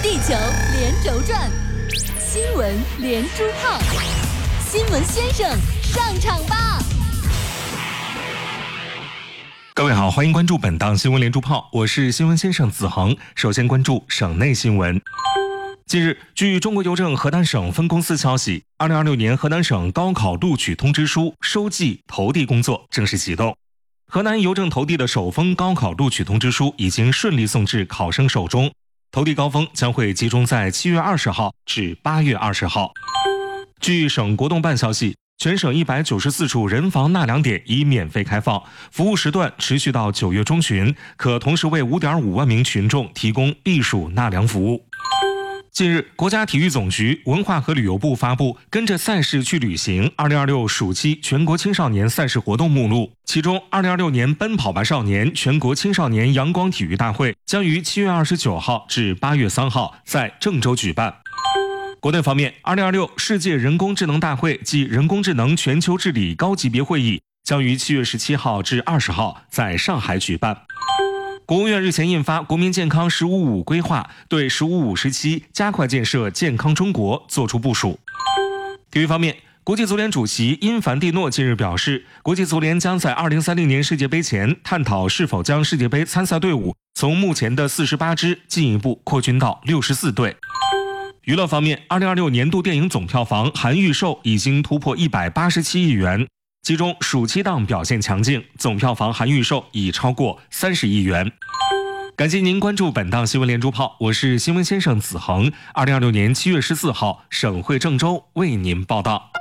地球连轴转，新闻连珠炮，新闻先生上场吧！ 各位好，欢迎关注本档新闻连珠炮，我是新闻先生子恒。首先关注省内新闻。近日，据中国邮政河南省分公司消息，2026年河南省高考录取通知书收寄投递工作正式启动。河南邮政投递的首封高考录取通知书已经顺利送至考生手中，投递高峰将会集中在7月20号至8月20号。据省国动办消息，全省194处人防纳凉点已免费开放，服务时段持续到9月中旬，可同时为5.5万名群众提供避暑纳凉服务。近日，国家体育总局、文化和旅游部发布跟着赛事去旅行2026暑期全国青少年赛事活动目录，其中2026年奔跑吧少年全国青少年阳光体育大会将于7月29号至8月3号在郑州举办。国内方面，2026世界人工智能大会暨人工智能全球治理高级别会议将于7月17号至20号在上海举办。国务院日前印发《国民健康“十五五”规划》，对“十五五”时期加快建设健康中国作出部署。体育方面，国际足联主席因凡蒂诺近日表示，国际足联将在2030年世界杯前探讨是否将世界杯参赛队伍从目前的48支进一步扩军到64队。娱乐方面，2026年度电影总票房含预售已经突破187亿元。其中暑期档表现强劲，总票房含预售已超过30亿元。感谢您关注本档新闻连珠炮，我是新闻先生子恒。2026年7月14号，省会郑州为您报道。